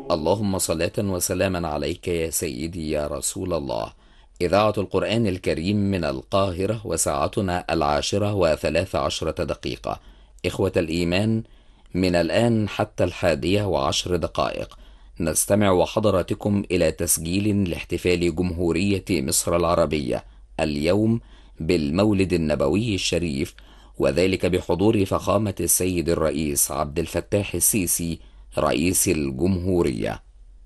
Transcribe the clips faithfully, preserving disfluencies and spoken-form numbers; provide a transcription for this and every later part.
اللهم صلاة وسلاما عليك يا سيدي يا رسول الله. إذاعة القرآن الكريم من القاهرة، وساعتنا العاشرة وثلاث عشرة دقيقة. إخوة الإيمان، من الآن حتى الحادية وعشر دقائق نستمع وحضراتكم إلى تسجيل لاحتفال جمهورية مصر العربية اليوم بالمولد النبوي الشريف، وذلك بحضور فخامة السيد الرئيس عبد الفتاح السيسي رئيس الجمهورية.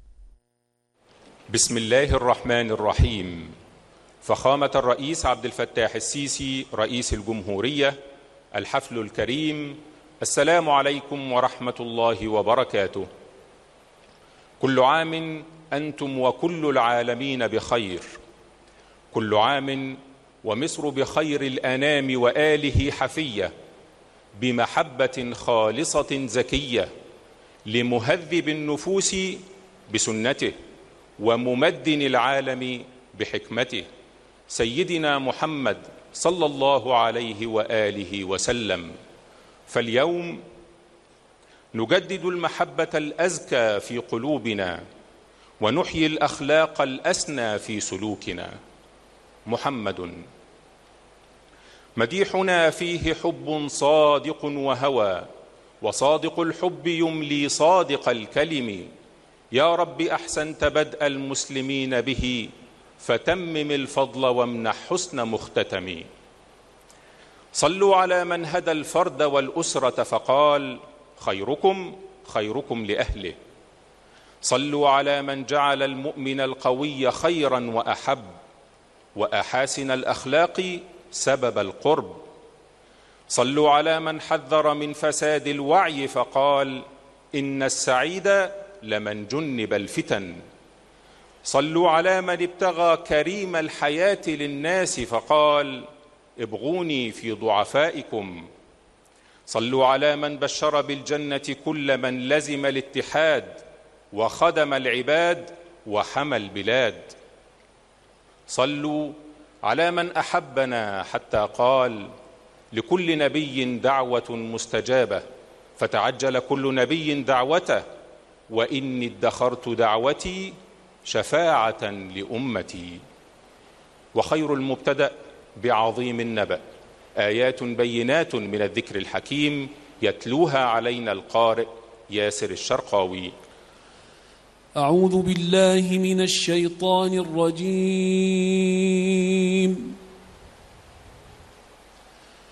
بسم الله الرحمن الرحيم. فخامة الرئيس عبد الفتاح السيسي رئيس الجمهورية، الحفل الكريم، السلام عليكم ورحمة الله وبركاته. كل عام أنتم وكل العالمين بخير، كل عام ومصر بخير الأنام وآله حفية، بمحبة خالصة زكية لمهذب النفوس بسنته وممدن العالم بحكمته، سيدنا محمد صلى الله عليه وآله وسلم. فاليوم نجدد المحبة الأزكى في قلوبنا، ونحيي الأخلاق الأسنى في سلوكنا. محمد مديحنا فيه حب صادق وهوى، وصادق الحب يملي صادق الكلم. يا رب أحسنت بدء المسلمين به، فتمم الفضل وامنح حسن مختتم. صلوا على من هدى الفرد والأسرة فقال خيركم خيركم لأهله. صلوا على من جعل المؤمن القوي خيرا وأحب، وأحاسن الأخلاق سبب القرب. صلوا على من حذر من فساد الوعي فقال إن السعيد لمن جنب الفتن. صلوا على من ابتغى كريم الحياة للناس فقال ابغوني في ضعفائكم. صلوا على من بشر بالجنة كل من لزم الاتحاد، وخدم العباد وحمى البلاد. صلوا على من أحبنا حتى قال لكل نبي دعوة مستجابة، فتعجل كل نبي دعوته، وإني ادخرت دعوتي شفاعة لأمتي. وخير المبتدأ بعظيم النبأ، آيات بينات من الذكر الحكيم، يتلوها علينا القارئ ياسر الشرقاوي. أعوذ بالله من الشيطان الرجيم.